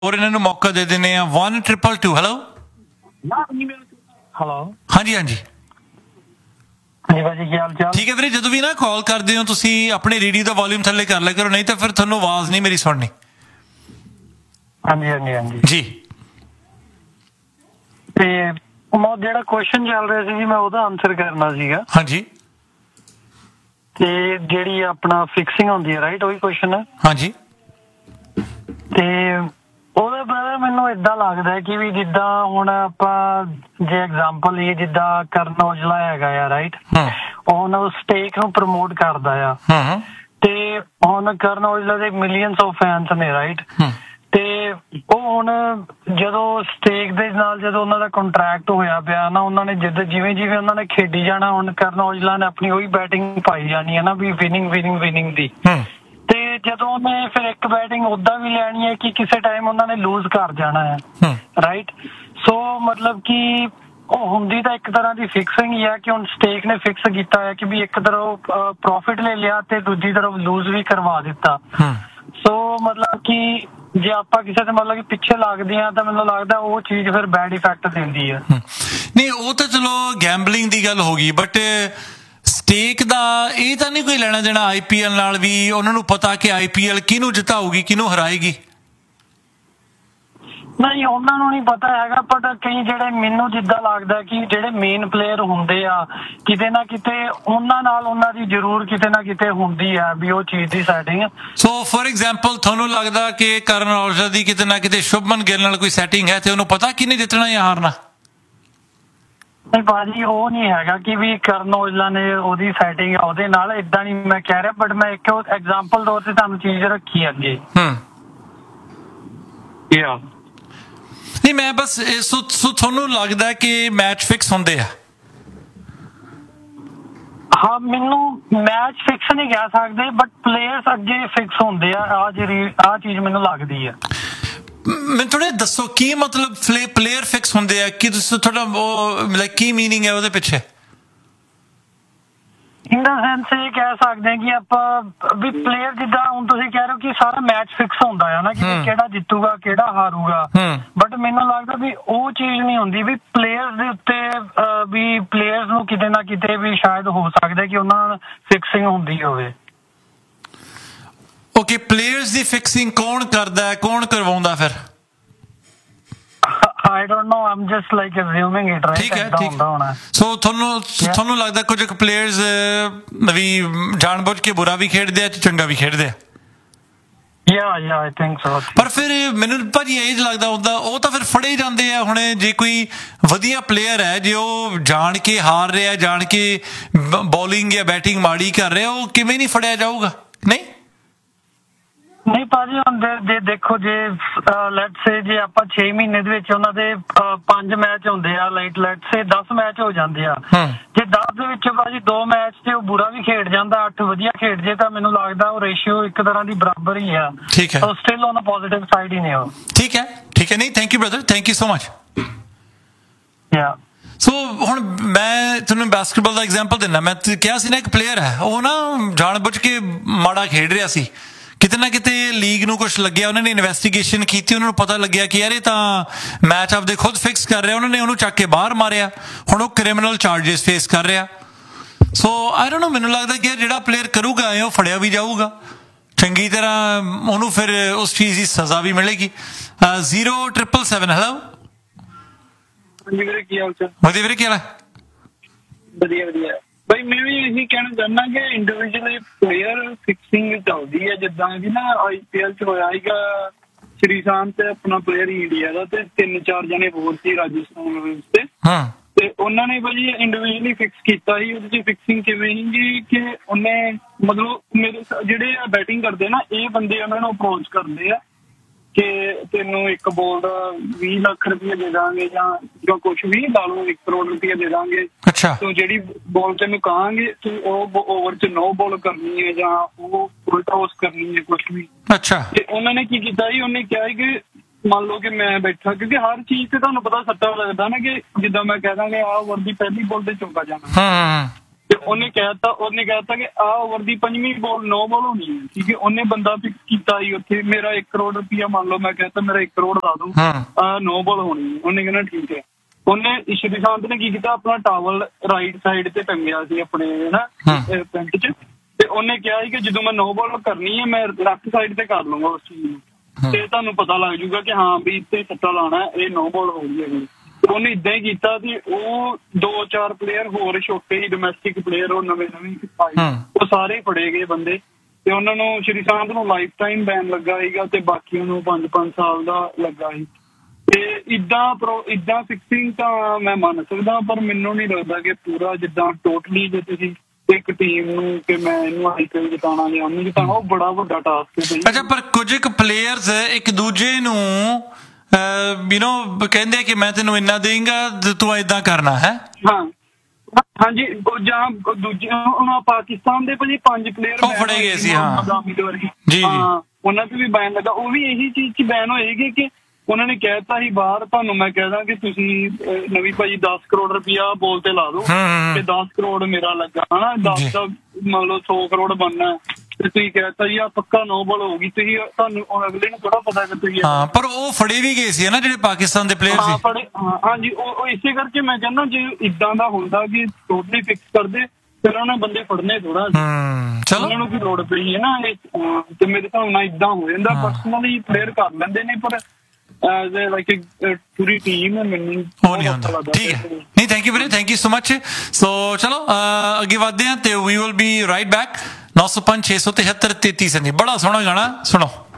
और इन्होंने मौका दे देने 1-222। हेलो हेलो हाँ जी हाँ जी ਹਾਂਜੀ ਭਾਜੀ ਕੀ ਹਾਲ ਚਾਲ। ठीक है ਵੀਰੇ, ਜਦੋਂ ਵੀ ਨਾ ਕਾਲ ਕਰਦੇ ਹੋ ਤੁਸੀਂ ਆਪਣੇ ਰੇਡੀਓ ਦਾ ਵੋਲਿਊਮ ਥੱਲੇ ਕਰ ਲਿਆ ਕਰੋ, ਨਹੀਂ ਤਾਂ ਫਿਰ ਤੁਹਾਨੂੰ ਆਵਾਜ਼ ਨਹੀਂ ਮੇਰੀ ਸੁਣਨੀ। ਹਾਂਜੀ ਹਾਂਜੀ ਹਾਂਜੀ ਜੀ ਤੇ ਉਹ ਜਿਹੜਾ ਕੁਐਸਚਨ ਚੱਲ ਰਿਹਾ ਸੀ ਜੀ ਮੈਂ ਉਹਦਾ ਆਨਸਰ ਕਰਨਾ ਸੀਗਾ। ਹਾਂਜੀ ਤੇ ਜਿਹੜੀ ਆਪਣਾ ਫਿਕਸਿੰਗ ਹੁੰਦੀ ਹੈ ਰਾਈਟ, ਉਹੀ ਕੁਐਸਚਨ ਹੈ। ਹਾਂਜੀ ਤੇ ਉਹਦਾ ਬ੍ਰਦਰ ਮੈਨੂੰ ਇਦਾਂ ਲੱਗਦਾ ਕਿ ਵੀ ਜਿੱਦਾਂ ਹੁਣ ਆਪਾਂ ਜੇ ਐਗਜ਼ਾਮਪਲ ਲਈਏ ਜਿੱਦਾਂ ਕਰਨ ਔਜਲਾ ਹੈਗਾ ਆ ਰਾਈਟ, ਉਹ ਸਟੇਕ ਨੂੰ ਪ੍ਰਮੋਟ ਕਰਦਾ ਆ ਤੇ ਹੁਣ ਕਰਨ ਔਜਲਾ ਦੇ ਮਿਲੀਅਨਸ ਆਫ ਫੈਨਸ ਨੇ ਰਾਈਟ। ਤੇ ਉਹ ਹੁਣ ਜਦੋਂ ਸਟੇਕ ਦੇ ਨਾਲ ਜਦੋਂ ਉਹਨਾਂ ਦਾ ਕੰਟਰੈਕਟ ਹੋਇਆ ਪਿਆ ਨਾ, ਉਹਨਾਂ ਨੇ ਜਿਵੇਂ ਜਿਵੇਂ ਉਹਨਾਂ ਨੇ ਖੇਡੀ ਜਾਣਾ, ਹੁਣ ਕਰਨ ਔਜਲਾ ਨੇ ਆਪਣੀ ਉਹੀ ਬੈਟਿੰਗ ਪਾਈ ਜਾਣੀ ਹੈ ਨਾ ਵੀ ਵਿਨਿੰਗ ਦੀ। ਤੇ ਜਦੋਂ ਉਹਨੇ ਫਿਰ ਇੱਕ ਬੈਟਿੰਗ ਓਦਾਂ ਵੀ ਲੈਣੀ ਹੈ ਕਿ ਕਿਸੇ ਟਾਈਮ ਉਹਨਾਂ ਨੇ ਲੂਜ਼ ਕਰ ਜਾਣਾ ਹੈ ਰਾਈਟ। ਸੋ ਮਤਲਬ ਕਿ ਉਹ ਹੁੰਦੀ ਤਾਂ ਇੱਕ ਤਰ੍ਹਾਂ ਦੀ ਫਿਕਸਿੰਗ ਹੀ ਹੈ ਕਿ ਹੁਣ ਸਟੇਕ ਨੇ ਫਿਕਸ ਕੀਤਾ ਹੈ ਕਿ ਵੀ ਇੱਕ ਤਰ੍ਹਾਂ ਪ੍ਰੋਫਿਟ ਲੈ ਲਿਆ ਤੇ ਦੂਜੀ ਤਰਫ ਲੂਜ਼ ਵੀ ਕਰਵਾ ਦਿੱਤਾ। ਸੋ ਮਤਲਬ ਕਿ ਜੇ ਆਪਾਂ ਕਿਸੇ ਦੇ ਮਤਲਬ ਕਿ ਪਿੱਛੇ ਲੱਗਦੇ ਆ ਤਾਂ ਮੈਨੂੰ ਲੱਗਦਾ ਉਹ ਚੀਜ਼ ਫਿਰ ਬੈਡ ਇਫੈਕਟ ਦਿੰਦੀ ਹੈ। ਨਹੀਂ ਉਹ ਤਾਂ ਚਲੋ ਗੈਂਬਲਿੰਗ ਦੀ ਗੱਲ ਹੋ ਗਈ, ਬਟ ਸਟੇਕ ਦਾ ਇਹ ਤਾਂ ਨਹੀਂ ਕੋਈ ਲੈਣਾ ਦੇਣਾ IPL ਨਾਲ ਵੀ। ਉਹਨਾਂ ਨੂੰ ਪਤਾ ਕਿ IPL ਕਿਹਨੂੰ ਜਿਤਾਊਗੀ ਕਿਹਨੂੰ ਹਰਾਏਗੀ। ਨਹੀਂ ਉਹਨਾਂ ਨੂੰ ਨਹੀਂ ਪਤਾ ਹੈਗਾ, ਬਟ ਕਈ ਜਿਹੜੇ ਮੈਨੂੰ ਜਿੱਦਾਂ ਲੱਗਦਾ ਕਿ ਜਿਹੜੇ ਮੇਨ ਪਲੇਅਰ ਹੁੰਦੇ ਆ ਕਿਤੇ ਨਾ ਕਿਤੇ ਉਹਨਾਂ ਨਾਲ ਉਹਨਾਂ ਦੀ ਜ਼ਰੂਰ ਕਿਤੇ ਨਾ ਕਿਤੇ ਹੁੰਦੀ ਆ ਵੀ ਉਹ ਚੀਜ਼ ਦੀ ਸੈਟਿੰਗ। ਸੋ ਫॉर ਐਗਜ਼ਾਮਪਲ ਤੁਹਾਨੂੰ ਲੱਗਦਾ ਕਿ ਕਰਨ ਔਜਲਾ ਦੀ ਕਿਤੇ ਨਾ ਕਿਤੇ ਸ਼ੁਭਮਨ ਗਿੱਲ ਨਾਲ ਕੋਈ ਸੈਟਿੰਗ ਹੈ ਤੇ ਉਹਨੂੰ ਪਤਾ ਕਿਹਨੇ ਜਿੱਤਣਾ ਜਾਂ ਹਾਰਨਾ? ਨਹੀਂ ਭਾਜੀ ਉਹ ਨਹੀਂ ਹੈਗਾ ਕਿ ਵੀ ਕਰਨ ਔਜਲਾ ਨੇ ਉਹਦੀ ਸੈਟਿੰਗ ਉਹਦੇ ਨਾਲ, ਏਦਾਂ ਨਹੀਂ ਮੈਂ ਕਹਿ ਰਿਹਾ, ਬਟ ਮੈਂ ਇੱਕ ਐਗਜ਼ਾਮਪਲ ਤੌਰ ਤੇ ਤੁਹਾਨੂੰ ਚੀਜ਼ ਰੱਖੀ ਅੱਗੇ। ਨਹੀਂ ਮੈਂ ਬਸ ਤੁਹਾਨੂੰ ਲੱਗਦਾ ਕਿ ਮੈਚ ਫਿਕਸ ਹੁੰਦੇ ਆ? ਹਾਂ ਮੈਨੂੰ ਮੈਚ ਫਿਕਸ ਨਹੀਂ ਕਹਿ ਸਕਦੇ, ਬਟ ਪਲੇਅਰਸ ਅੱਗੇ ਫਿਕਸ ਹੁੰਦੇ ਆ। ਆਹ ਚੀਜ਼ ਮੈਨੂੰ ਲੱਗਦੀ ਆ। ਮੈਨੂੰ ਥੋੜਾ ਦੱਸੋ ਕੀ ਮਤਲਬ ਪਲੇਅਰ ਫਿਕਸ ਹੁੰਦੇ ਆ, ਕੀ ਤੁਸੀਂ ਥੋੜਾ ਲਾਈਕ ਕੀ ਮੀਨਿੰਗ ਹੈ ਉਹਦੇ ਪਿੱਛੇ? ਇਨ ਦਾ ਸੈਂਸ ਇਹ ਕਹਿ ਸਕਦੇ ਹਾਂ ਕਿ ਆਪਾਂ ਵੀ ਪਲੇਅਰ ਜਿੱਦਾਂ ਹੁਣ ਤੁਸੀਂ ਕਹਿ ਰਹੇ ਹੋ ਕਿ ਸਾਰਾ ਮੈਚ ਫਿਕਸ ਹੁੰਦਾ ਹੈ ਨਾ ਕਿ ਕਿਹੜਾ ਜਿੱਤੂਗਾ ਕਿਹੜਾ ਹਾਰੂਗਾ, ਬਟ ਮੈਨੂੰ ਲੱਗਦਾ ਵੀ ਉਹ ਚੀਜ਼ ਨਹੀਂ ਹੁੰਦੀ ਵੀ ਪਲੇਅਰਸ ਦੇ ਉੱਤੇ ਵੀ ਪਲੇਅਰਸ ਨੂੰ ਕਿਤੇ ਨਾ ਕਿਤੇ ਵੀ ਸ਼ਾਇਦ ਹੋ ਸਕਦਾ ਕਿ ਉਹਨਾਂ ਨਾਲ ਫਿਕਸਿੰਗ ਹੁੰਦੀ ਹੋਵੇ। ਓਕੇ, ਪਲੇਅਰਸ ਦੀ ਫਿਕਸਿੰਗ ਕੌਣ ਕਰਦਾ ਹੈ, ਕੌਣ ਕਰਵਾਉਂਦਾ ਫਿਰ? I don't know, I'm just like assuming it, right? ਠੀਕ ਹੈ। ਸੋ ਤੁਹਾਨੂੰ ਲੱਗਦਾ ਕੁਝ ਪਲੇਅਰਸ ਵੀ ਜਾਣਬੁੱਝ ਕੇ ਬੁਰਾ ਵੀ ਖੇਡਦੇ ਆ ਤੇ ਚੰਗਾ ਵੀ ਖੇਡਦੇ ਆ? Yeah, I think so. ਪਰ ਫਿਰ ਮੈਨੂੰ ਭਾਜੀ ਇਹ ਲੱਗਦਾ ਹੁੰਦਾ ਉਹ ਤਾਂ ਫਿਰ ਫੜੇ ਜਾਂਦੇ ਆ। ਹੁਣ ਜੇ ਕੋਈ ਵਧੀਆ ਪਲੇਅਰ ਹੈ ਜੇ ਉਹ ਜਾਣ ਕੇ ਹਾਰ ਰਿਹਾ, ਜਾਣ ਕੇ ਬੋਲਿੰਗ ਜਾਂ ਬੈਟਿੰਗ ਮਾੜੀ ਕਰ ਰਿਹਾ, ਉਹ ਕਿਵੇਂ ਨਹੀਂ ਫੜਿਆ ਜਾਊਗਾ? ਨਹੀਂ ਭਾਜੀ ਹੁਣ ਜੇ ਦੇਖੋ ਜੇ ਲੈਟਸ ਸੇ ਜੇ ਆਪਾਂ 6 ਮਹੀਨੇ ਦੇ ਵਿੱਚ ਉਹਨਾਂ ਦੇ 5 ਮੈਚ ਹੁੰਦੇ ਆ, ਲੈਟਸ ਸੇ 10 ਮੈਚ ਹੋ ਜਾਂਦੇ ਆ। ਜੇ 10 ਦੇ ਵਿੱਚ ਭਾਜੀ 2 ਮੈਚ ਤੇ ਉਹ ਬੁਰਾ ਵੀ ਖੇਡ ਜਾਂਦਾ, 8 ਵਧੀਆ ਖੇਡ ਜੇ, ਤਾਂ ਮੈਨੂੰ ਲੱਗਦਾ ਉਹ ਰੇਸ਼ੀਓ ਇੱਕ ਤਰ੍ਹਾਂ ਦੀ ਬਰਾਬਰ ਹੀ ਆ। ਠੀਕ ਹੈ, still on a positive side ਹੀ ਨੇ ਉਹ। ਠੀਕ ਹੈ ਨਹੀਂ thank you brother, thank you so much. ਯਾ ਸੋ ਹੁਣ ਮੈਂ ਤੁਹਾਨੂੰ ਬਾਸਕਟਬਾਲ ਦਾ ਐਗਜ਼ਾਮਪਲ ਦਿੰਦਾ। ਮੈਂ ਕਿਹਾ ਸੀ ਨਾ ਇੱਕ ਪਲੇਅਰ ਹੈ ਉਹ ਨਾ ਜਾਣਬੁੱਝ ਕੇ ਮਾੜਾ ਖੇਡ ਰਿਹਾ ਸੀ, ਕਿਤੇ ਨਾ ਕਿਤੇ ਲੀਗ ਨੂੰ ਕੁਛ ਲੱਗਿਆ, ਉਹਨਾਂ ਨੇ ਇਨਵੈਸਟੀਗੇਸ਼ਨ ਕੀਤੀ, ਉਹਨਾਂ ਨੂੰ ਪਤਾ ਲੱਗਿਆ ਕਿ ਯਾਰ ਇਹ ਤਾਂ ਮੈਚ ਆਪਦੇ ਖੁਦ ਫਿਕਸ ਕਰ ਰਿਹਾ, ਉਹਨਾਂ ਨੇ ਉਹਨੂੰ ਚੱਕ ਕੇ ਬਾਹਰ ਮਾਰਿਆ, ਹੁਣ ਉਹ ਕ੍ਰਿਮੀਨਲ ਚਾਰਜਿਸ ਫੇਸ ਕਰ ਰਿਹਾ। ਸੋ ਆਈ ਡੋਨਟ ਨੋ, ਮੈਨੂੰ ਲੱਗਦਾ ਕਿ ਜਿਹੜਾ ਪਲੇਅਰ ਕਰੂਗਾ ਉਹ ਫੜਿਆ ਵੀ ਜਾਊਗਾ ਚੰਗੀ ਤਰ੍ਹਾਂ, ਉਹਨੂੰ ਫਿਰ ਉਸ ਚੀਜ਼ ਦੀ ਸਜ਼ਾ ਵੀ ਮਿਲੇਗੀ। 0777 ਹੈਲੋ ਵੀਰੇ ਕੀ ਹਾਲ ਚਾਲ? ਵਧੀਆ ਵੀਰੇ, ਕੀ ਹਾਲ ਹੈ? ਵਧੀਆ ਭਾਈ ਮੈਂ ਵੀ ਇਹੀ ਕਹਿਣਾ ਚਾਹੁੰਦਾ ਕਿ ਇੰਡੀਵਿਜੂਅਲੀ ਪਲੇਅਰ ਫਿਕਸਿੰਗ ਚੱਲਦੀ ਹੈ। ਜਿੱਦਾਂ ਕਿ ਨਾ IPL 'ਚ ਹੋਇਆ ਸੀਗਾ ਸ਼੍ਰੀਸ਼ਾਂਤ ਤੇ ਆਪਣਾ ਪਲੇਅਰ ਇੰਡੀਆ ਦਾ ਤੇ 3-4 ਜਣੇ ਹੋਰ ਸੀ ਰਾਜਸਥਾਨ ਰੋਇਲਸ ਤੇ ਉਹਨਾਂ ਨੇ ਭਾਜੀ ਇੰਡੀਵਿਜੂਅਲੀ ਫਿਕਸ ਕੀਤਾ ਸੀ। ਉਹਦੇ 'ਚ ਫਿਕਸਿੰਗ ਕਿਵੇਂ ਸੀਗੀ ਕਿ ਉਹਨੇ ਮਤਲਬ ਮੇਰੇ ਜਿਹੜੇ ਬੈਟਿੰਗ ਕਰਦੇ ਨਾ ਇਹ ਬੰਦੇ ਉਹਨਾਂ ਨੂੰ ਅਪਰੋਚ ਕਰਦੇ ਆ ਕਿ ਤੈਨੂੰ ਇੱਕ ਬੋਲ ਦਾ 20 ਲੱਖ ਰੁਪਏ ਦੇ ਦਾਂਗੇ ਜਾਂ ਕੁਛ ਵੀ ਲਾ ਲਓ, 1 ਕਰੋੜ ਰੁਪਏ ਦੇ ਦਾਂਗੇ। ਤੂੰ ਜਿਹੜੀ ਬੋਲ ਤੈਨੂੰ ਕਹਾਂਗੇ ਤੂੰ ਉਹ ਓਵਰ 'ਚ 9 ਬੋਲ ਕਰਨੀ ਹੈ ਜਾਂ ਉਹ ਫੁੱਲ ਟੌਸ ਕਰਨੀ ਹੈ, ਕੁਛ ਵੀ। ਤੇ ਉਹਨਾਂ ਨੇ ਕੀ ਕੀਤਾ ਜੀ, ਉਹਨੇ ਕਿਹਾ ਕਿ ਮੰਨ ਲਓ ਕਿ ਮੈਂ ਬੈਠਾ, ਕਿਉਂਕਿ ਹਰ ਚੀਜ਼ ਤੇ ਤੁਹਾਨੂੰ ਪਤਾ ਸੱਟਾ ਲੱਗਦਾ ਨਾ, ਕਿ ਜਿੱਦਾਂ ਮੈਂ ਕਹਿ ਦਾਂਗੇ ਆਹ ਓਵਰ ਦੀ ਪਹਿਲੀ ਬੋਲ ਤੇ ਚੌਕਾ ਜਾਣਾ ਤੇ ਉਹਨੇ ਕਹਿਤਾ ਕਿ ਆ ਓਵਰ ਦੀ 5ਵੀਂ ਬਾਲ 9 ਬਾਲ ਹੋਣੀ ਹੈ, ਠੀਕ ਹੈ। ਉਹਨੇ ਬੰਦਾ ਫਿਕਸ ਕੀਤਾ ਸੀ ਉੱਥੇ, ਮੇਰਾ 1 ਕਰੋੜ ਰੁਪਇਆ ਮੰਨ ਲਓ, ਮੈਂ ਕਹਿਤਾ ਮੇਰਾ 1 ਕਰੋੜ ਲਾ ਦੂੰ, 9 ਬਾਲ ਹੋਣੀ ਹੈ। ਉਹਨੇ ਕਹਿੰਦਾ ਠੀਕ ਹੈ। ਉਹਨੇ ਸ਼੍ਰੀਕਾਂਤ ਨੇ ਕੀ ਕੀਤਾ, ਆਪਣਾ ਟਾਵਲ ਰਾਈਟ ਸਾਈਡ ਤੇ ਟੰਗਿਆ ਸੀ ਆਪਣੇ ਨਾ ਪੈਂਟ 'ਚ, ਤੇ ਉਹਨੇ ਕਿਹਾ ਸੀ ਕਿ ਜਦੋਂ ਮੈਂ 9 ਬਾਲ ਕਰਨੀ ਹੈ ਮੈਂ ਲੈਫਟ ਸਾਈਡ ਤੇ ਕਰ ਲੂੰਗਾ ਉਸ ਚੀਜ਼ ਨੂੰ, ਤੇ ਤੁਹਾਨੂੰ ਪਤਾ ਲੱਗ ਜੂਗਾ ਕਿ ਹਾਂ ਵੀ ਇੱਥੇ ਸੱਟਾ ਲਾਉਣਾ, ਇਹ 9 ਬਾਲ ਹੋ ਗਈ ਹੈ। ਉਹਨੇ ਇਦਾਂ ਹੀ ਕੀਤਾ ਸੀ। ਉਹ 2-4 ਪਲੇਅਰ ਹੋਰ ਛੋਟੇ ਹੀ ਡੋਮੈਸਟਿਕ ਪਲੇਅਰ ਉਹ ਨਵੇਂ ਉਹ ਸਾਰੇ ਫੜੇ ਗਏ ਬੰਦੇ, ਤੇ ਉਹਨਾਂ ਨੂੰ ਸ਼੍ਰੀਕਾਂਤ ਨੂੰ ਲਾਈਫ ਟਾਈਮ ਬੈਨ ਲੱਗਾ ਸੀਗਾ ਤੇ ਬਾਕੀਆਂ ਨੂੰ 5-5 ਸਾਲ ਦਾ ਲੱਗਾ ਸੀ। ਤੇ ਇਦਾਂ ਫਿਕਸਿੰਗ ਤਾਂ ਮੈਂ ਮੰਨ ਸਕਦਾ, ਪਰ ਮੈਨੂੰ ਨਹੀਂ ਲੱਗਦਾ ਕਿ ਪੂਰਾ ਜਿੱਦਾਂ ਟੋਟਲੀ ਜੇ ਤੁਸੀਂ ਇੱਕ ਟੀਮ ਨੂੰ ਕਿ ਮੈਂ ਇਹਨੂੰ IPL ਜਿਤਾਉਣਾ ਜਾਂ ਉਹਨੂੰ ਜਿਤਾਉਣਾ, ਉਹ ਬੜਾ ਵੱਡਾ ਟਾਸਕ ਹੈ। ਅੱਛਾ, ਪਰ ਕੁਝ ਕੁ ਪਲੇਅਰਸ ਇੱਕ ਦੂਜੇ ਨੂੰ ਕਹਿੰਦੇ ਕਿ ਮੈਂ ਤੈਨੂੰ ਇੰਨਾ ਦੇਂਗਾ ਤੂੰ ਏਦਾਂ ਕਰਨਾ ਹੈ। ਹਾਂਜੀ, ਜਾਂ ਦੂਜੇ ਹੁਣ ਪਾਕਿਸਤਾਨ ਦੇ ਭਾਜੀ 5 ਪਲੇਅਰ ਉਹ ਫੜੇ ਗਏ ਸੀ। ਜੀ ਉਹਨਾਂ ਤੇ ਵੀ ਬੈਨ ਲੱਗਾ। ਉਹ ਵੀ ਇਹੀ ਚੀਜ਼ 'ਚ ਬੈਨ ਹੋਏਗੀ ਕਿ ਉਹਨਾਂ ਨੇ ਕਹਿਤਾ ਸੀ ਬਾਹਰ, ਤੁਹਾਨੂੰ ਮੈਂ ਕਹਿਦਾ ਕਿ ਤੁਸੀਂ ਨਵੀਂ ਭਾਜੀ 10 ਕਰੋੜ ਰੁਪਇਆ ਬੋਲ ਤੇ ਲਾ ਦੋ ਤੇ 10 ਕਰੋੜ ਮੇਰਾ ਲੱਗਾ ਹਨਾ, 10 ਦਾ ਮੰਨ ਲਓ 100 ਕਰੋੜ ਬਣਨਾ, ਤੇ ਤੁਸੀਂ ਕਹਿਤਾ ਜੀ ਆ ਪੱਕਾ 9 ਬਾਲ ਹੋਊਗੀ, ਤੁਸੀਂ ਤੁਹਾਨੂੰ ਅਗਲੇ ਨੂੰ ਥੋੜਾ ਪਤਾ ਕਿ ਤੁਸੀਂ। ਪਰ ਉਹ ਫੜੇ ਵੀ ਗਏ ਸੀ ਨਾ ਜਿਹੜੇ ਪਾਕਿਸਤਾਨ ਦੇ ਪਲੇਅਰ ਸੀ। ਹਾਂਜੀ, ਉਹ ਇਸੇ ਕਰਕੇ ਮੈਂ ਕਹਿੰਦਾ ਜੇ ਇਦਾਂ ਦਾ ਹੁੰਦਾ ਕਿ ਟੋਟਲੀ ਫਿਕਸ ਕਰਦੇ ਫਿਰ ਉਹਨਾਂ ਬੰਦੇ ਫੜਨੇ ਥੋੜਾ, ਉਹਨਾਂ ਨੂੰ ਕੀ ਲੋੜ ਪਈ ਹੈ ਨਾ। ਤੇ ਮੇਰੇ ਹਿਸਾਬ ਨਾਲ ਇਦਾਂ ਹੋ ਜਾਂਦਾ। ਪਰਸਨਲੀ ਪਲੇਅਰ ਕਰ ਲੈਂਦੇ ਨੇ, ਪਰ ਪੂਰੀ ਟੀਮ ਮੈਨੂੰ ਉਹ ਨਹੀਂ ਹੁੰਦਾ। ਠੀਕ ਹੈ, ਨਹੀਂ ਥੈਂਕ ਯੂ ਵੀਰੇ, ਥੈਂਕ ਯੂ ਸੋ ਮਚ। ਸੋ ਚਲੋ ਅੱਗੇ ਵਧਦੇ ਹਾਂ ਤੇ we will be right back. 905 673 33 ਬੜਾ ਸੋਹਣਾ ਗਾਣਾ ਸੁਣੋ।